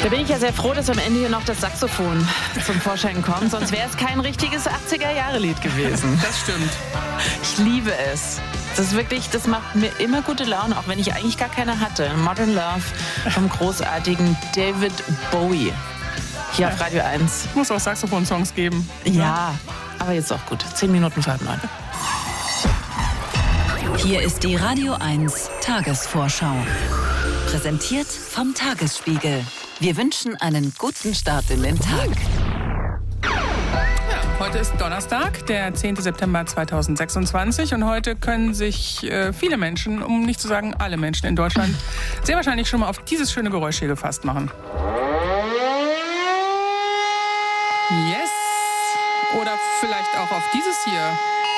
Da bin ich ja sehr froh, dass am Ende hier noch das Saxophon zum Vorschein kommt. Sonst wäre es kein richtiges 80er-Jahre-Lied gewesen. Das stimmt. Ich liebe es. Das ist wirklich, das macht mir immer gute Laune, auch wenn ich eigentlich gar keine hatte. Modern Love vom großartigen David Bowie. Hier auf Radio 1. Muss auch Saxophon-Songs geben. Ja, aber jetzt auch gut. 10 Minuten vor 9. Hier ist die Radio 1 Tagesvorschau. Präsentiert vom Tagesspiegel. Wir wünschen einen guten Start in den Tag. Ja, heute ist Donnerstag, der 10. September 2026. Und heute können sich viele Menschen, um nicht zu sagen alle Menschen in Deutschland, sehr wahrscheinlich schon mal auf dieses schöne Geräusch hier gefasst machen. Yes. Oder vielleicht auch auf dieses hier.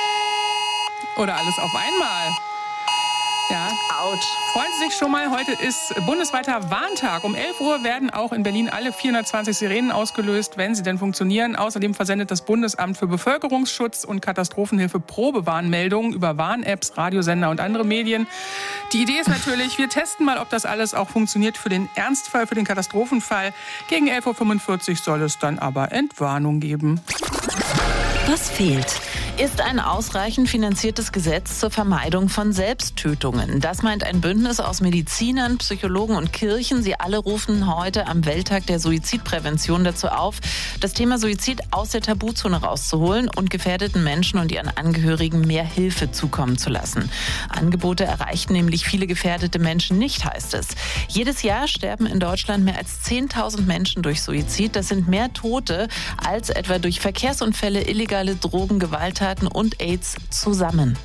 Oder alles auf einmal. Ja. Autsch. Freuen Sie sich schon mal, heute ist bundesweiter Warntag. Um 11 Uhr werden auch in Berlin alle 420 Sirenen ausgelöst, wenn sie denn funktionieren. Außerdem versendet das Bundesamt für Bevölkerungsschutz und Katastrophenhilfe Probewarnmeldungen über Warn-Apps, Radiosender und andere Medien. Die Idee ist natürlich, wir testen mal, ob das alles auch funktioniert für den Ernstfall, für den Katastrophenfall. Gegen 11.45 Uhr soll es dann aber Entwarnung geben. Was fehlt? Ist ein ausreichend finanziertes Gesetz zur Vermeidung von Selbsttötungen. Das meint ein Bündnis aus Medizinern, Psychologen und Kirchen. Sie alle rufen heute am Welttag der Suizidprävention dazu auf, das Thema Suizid aus der Tabuzone rauszuholen und gefährdeten Menschen und ihren Angehörigen mehr Hilfe zukommen zu lassen. Angebote erreichen nämlich viele gefährdete Menschen nicht, heißt es. Jedes Jahr sterben in Deutschland mehr als 10.000 Menschen durch Suizid. Das sind mehr Tote als etwa durch Verkehrsunfälle, illegale Drogen, Gewalttaten und AIDS zusammen.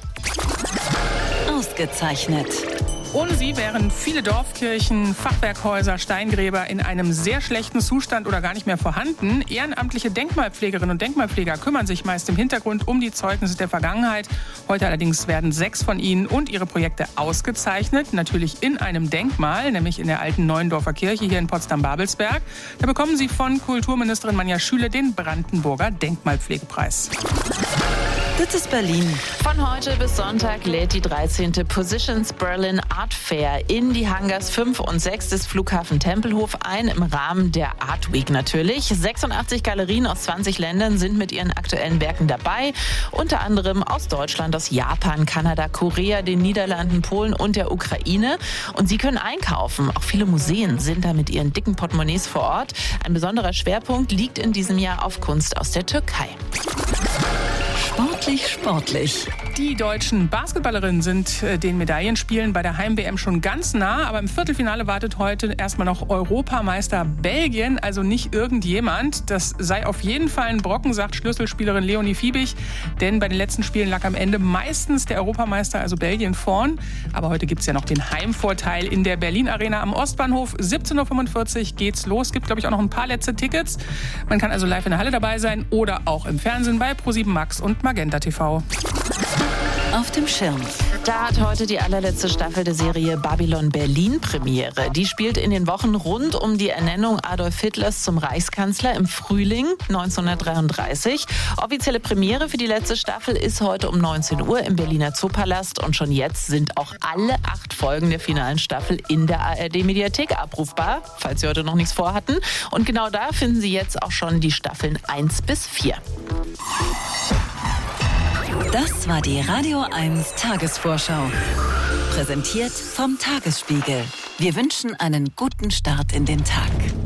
Ausgezeichnet. Ohne sie wären viele Dorfkirchen, Fachwerkhäuser, Steingräber in einem sehr schlechten Zustand oder gar nicht mehr vorhanden. Ehrenamtliche Denkmalpflegerinnen und Denkmalpfleger kümmern sich meist im Hintergrund um die Zeugnisse der Vergangenheit. Heute allerdings werden 6 von ihnen und ihre Projekte ausgezeichnet. Natürlich in einem Denkmal, nämlich in der alten Neuendorfer Kirche hier in Potsdam-Babelsberg. Da bekommen sie von Kulturministerin Manja Schüle den Brandenburger Denkmalpflegepreis. Das ist Berlin. Von heute bis Sonntag lädt die 13. Positions Berlin Art Fair in die Hangars 5 und 6 des Flughafen Tempelhof ein, im Rahmen der Art Week natürlich. 86 Galerien aus 20 Ländern sind mit ihren aktuellen Werken dabei, unter anderem aus Deutschland, aus Japan, Kanada, Korea, den Niederlanden, Polen und der Ukraine. Und Sie können einkaufen. Auch viele Museen sind da mit ihren dicken Portemonnaies vor Ort. Ein besonderer Schwerpunkt liegt in diesem Jahr auf Kunst aus der Türkei. Sportlich. Die deutschen Basketballerinnen sind den Medaillenspielen bei der Heim-WM schon ganz nah. Aber im Viertelfinale wartet heute erstmal noch Europameister Belgien, also nicht irgendjemand. Das sei auf jeden Fall ein Brocken, sagt Schlüsselspielerin Leonie Fiebig. Denn bei den letzten Spielen lag am Ende meistens der Europameister, also Belgien, vorn. Aber heute gibt es ja noch den Heimvorteil in der Berlin Arena am Ostbahnhof. 17.45 Uhr geht's los. Gibt, glaube ich, auch noch ein paar letzte Tickets. Man kann also live in der Halle dabei sein oder auch im Fernsehen bei Pro7 Max und Magenta TV. Auf dem Schirm. Da hat heute die allerletzte Staffel der Serie Babylon Berlin Premiere. Die spielt in den Wochen rund um die Ernennung Adolf Hitlers zum Reichskanzler im Frühling 1933. Offizielle Premiere für die letzte Staffel ist heute um 19 Uhr im Berliner Zoopalast. Und schon jetzt sind auch alle 8 Folgen der finalen Staffel in der ARD-Mediathek abrufbar, falls Sie heute noch nichts vorhatten. Und genau da finden Sie jetzt auch schon die Staffeln 1 bis 4. Das war die Radio 1 Tagesvorschau. Präsentiert vom Tagesspiegel. Wir wünschen einen guten Start in den Tag.